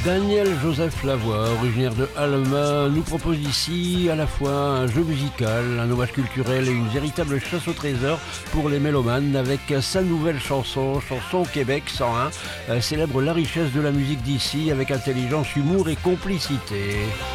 Daniel Joseph Lavoie, originaire de Halma, nous propose ici à la fois un jeu musical, un hommage culturel et une véritable chasse au trésor pour les mélomanes avec sa nouvelle chanson Québec 101, célèbre la richesse de la musique d'ici avec intelligence, humour et complicité.